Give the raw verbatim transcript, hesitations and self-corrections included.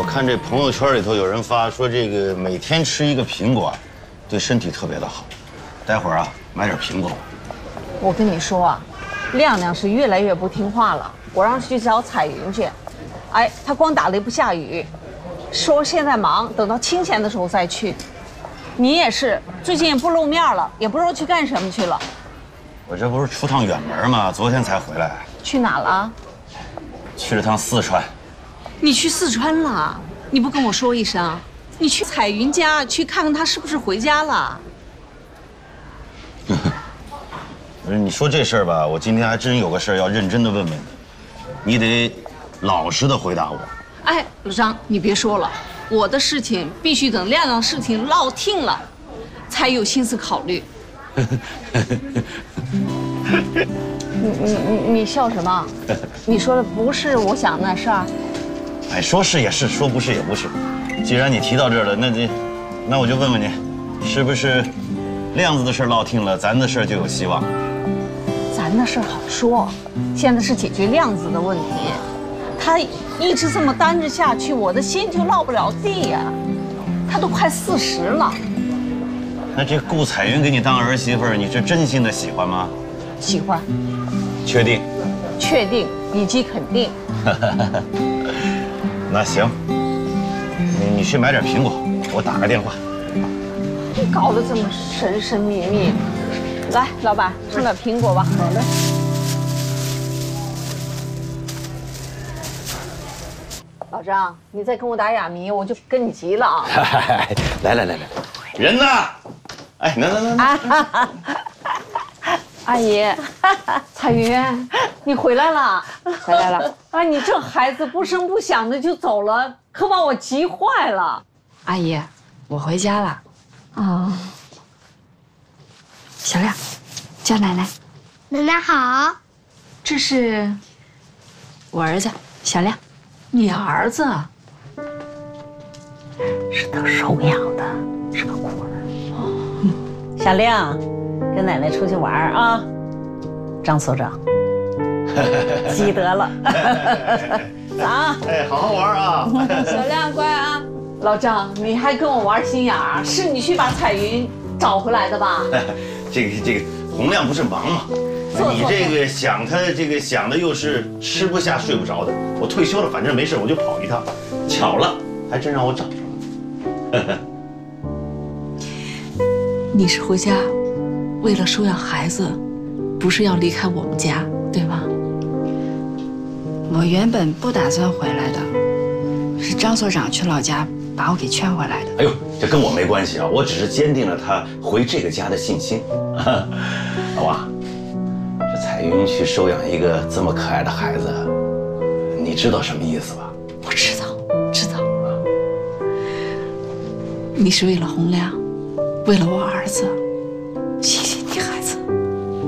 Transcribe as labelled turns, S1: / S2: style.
S1: 看这朋友圈里头有人发说，这个每天吃一个苹果，对身体特别的好。待会儿啊，买点苹果。
S2: 我跟你说啊，亮亮是越来越不听话了。我让他去找彩云去，哎，他光打雷不下雨，说现在忙，等到清闲的时候再去。你也是，最近也不露面了，也不知道去干什么去了。
S1: 我这不是出趟远门吗？昨天才回来。
S2: 去哪了？
S1: 去了趟四川。
S2: 你去四川了？你不跟我说一声？你去彩云家去看看她是不是回家了？
S1: 不是你说这事儿吧，我今天还真有个事儿要认真的问问你，你得老实的回答我。
S2: 哎，老张，你别说了，我的事情必须等亮亮事情落定了，才有心思考虑。你你你你笑什么？你说的不是我想的事儿。
S1: 哎，说是也是，说不是也不是。既然你提到这儿了，那这，那我就问问你，是不是亮子的事落定了，咱的事就有希望？
S2: 咱的事好说，现在是解决亮子的问题。他一直这么单着下去，我的心就落不了地呀。他都快四十了。
S1: 那这顾彩云给你当儿媳妇儿，你是真心的喜欢吗？
S2: 喜欢。
S1: 确定？
S2: 确定以及肯定。
S1: 那行，你你去买点苹果，我打个电话。
S2: 你搞得这么神神秘秘，来，老板送点苹果吧。好嘞。老张，你再跟我打哑谜，我就跟你急了啊！
S1: 来来来来，人呢？哎，来来来来。
S2: 阿姨，彩云，你回来了，
S3: 回来了。
S2: 哎，你这孩子不声不响的就走了，可把我急坏了。
S3: 阿姨，我回家了。啊、哦。小亮，叫奶奶。
S4: 奶奶好。
S3: 这是我儿子小亮。
S2: 你儿子？是他收养的，是个孤儿。
S5: 哦，小亮。跟奶奶出去玩啊，张所长，记得了。
S2: 啊，
S1: 哎，好好玩啊！
S2: 小亮乖啊。老张，你还跟我玩心眼儿？是你去把彩云找回来的吧？
S1: 这个这个，洪亮不是忙吗？你这个想他，这个想的又是吃不下睡不着的。我退休了，反正没事，我就跑一趟。巧了，还真让我找着了。
S2: 你是回家？为了收养孩子，不是要离开我们家，对吧？
S3: 我原本不打算回来的，是张所长去老家把我给劝回来的。
S1: 哎呦，这跟我没关系啊，我只是坚定了他回这个家的信心。老王，这彩云去收养一个这么可爱的孩子，你知道什么意思吧？
S2: 我知道，知道。你是为了洪亮，为了我儿子。